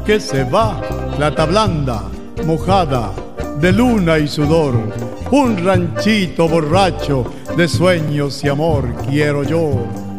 que se va la tablanda mojada de luna y sudor. Un ranchito borracho de sueños y amor quiero yo.